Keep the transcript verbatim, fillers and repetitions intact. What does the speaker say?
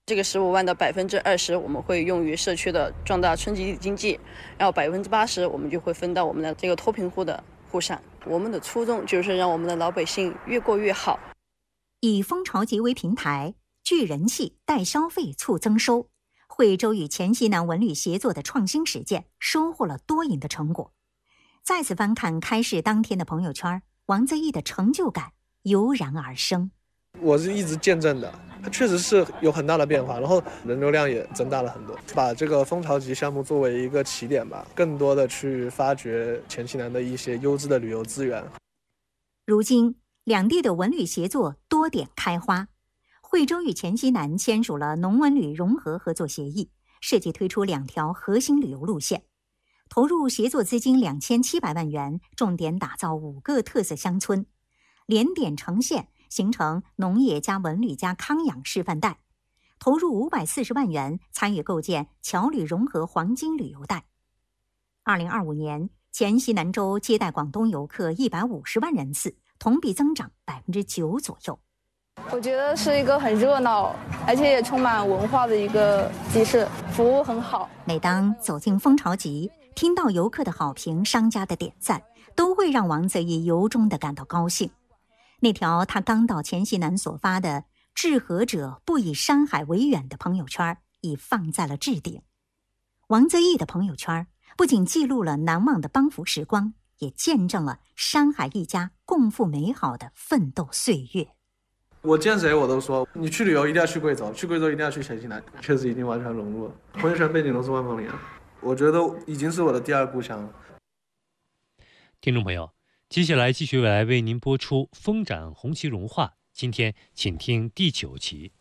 这个十五万的百分之二十，我们会用于社区的壮大村集体经济，然后百分之八十我们就会分到我们的这个脱贫户的户上。我们的初衷就是让我们的老百姓越过越好。 以蜂巢集为平台，聚人气、带消费、促增收。惠州与黔西南文旅协作的创新实践，收获了多赢的成果。再次翻看开市当天的朋友圈，王泽义的成就感油然而生。 我是一直见证的，它确实是有很大的变化，然后人流量也增大了很多。把这个蜂巢集项目作为一个起点吧，更多的去发掘黔西南的一些优质的旅游资源。 如今，两地的文旅协作多点开花。惠州与黔西南签署了农文旅融合合作协议，设计推出两条核心旅游路线，投入协作资金两千七百万元，重点打造五个特色乡村，连点成线，形成农业加文旅加康养示范带，投入五百四十万元，参与构建侨旅融合黄金旅游带。二零二五年，黔西南州接待广东游客一百五十万人次，同比增长百分之九左右。 我觉得是一个很热闹，而且也充满文化的一个集市，服务很好。 每当走进蜂巢集，听到游客的好评、商家的点赞，都会让王泽义由衷地感到高兴。那条他刚到黔西南所发的“治河者不以山海为远”的朋友圈已放在了置顶。王泽义的朋友圈不仅记录了难忘的帮扶时光，也见证了山海一家共赴美好的奋斗岁月。 我见谁我都说，你去旅游一定要去贵州，去贵州一定要去黔西南，确实已经完全融入了。朋友圈背景都是万峰岭，我觉得已经是我的第二故乡了。 听众朋友，接下来继续来为您播出《风展红旗融化》，今天请听第九集。